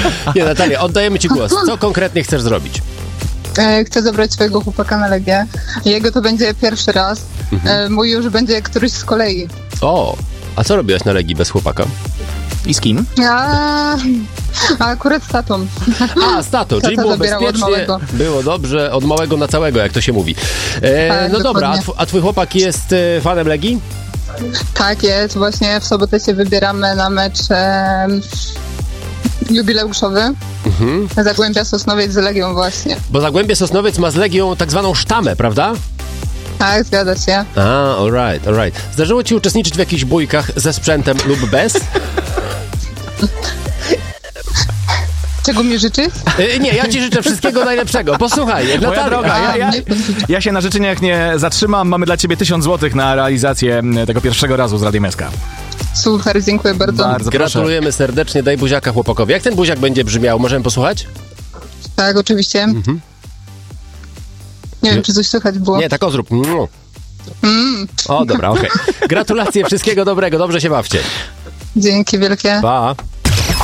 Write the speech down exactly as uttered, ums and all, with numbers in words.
Nie, Natalia, oddajemy ci głos. Co konkretnie chcesz zrobić? E, Chcę zabrać swojego chłopaka na Legię. Jego to będzie pierwszy raz. Mhm. E, mój już będzie któryś z kolei. O, a co robiłaś na Legii bez chłopaka? I z kim? A, a akurat z tatą. A, z tatą, czyli było bezpiecznie, było dobrze, od małego na całego, jak to się mówi. E, tak, no dobra, a, dokładnie. tw- a twój chłopak jest e, fanem Legii? Tak jest, właśnie w sobotę się wybieramy na mecz e, jubileuszowy. Mhm. Zagłębia Sosnowiec z Legią właśnie. Bo Zagłębie Sosnowiec ma z Legią tak zwaną sztamę, prawda? Tak, zgadza się. A, alright, alright. Zdarzyło ci uczestniczyć w jakichś bójkach ze sprzętem lub bez? Czego mi życzysz? Yy, nie, ja ci życzę wszystkiego najlepszego. Posłuchaj, Moja Natalia. droga, ja, ja, ja się na życzeniach nie zatrzymam. Mamy dla ciebie tysiąc złotych na realizację tego pierwszego razu z Radiem S K. Super, dziękuję bardzo. Bardzo Gratulujemy proszę. serdecznie, daj buziaka chłopakowi. Jak ten buziak będzie brzmiał? Możemy posłuchać? Tak, oczywiście. Mhm. Nie wiem, czy coś słychać było. Nie, tak o zrób. Mm. O, dobra, okej. Okay. Gratulacje, wszystkiego dobrego, dobrze się bawcie. Dzięki wielkie. Pa.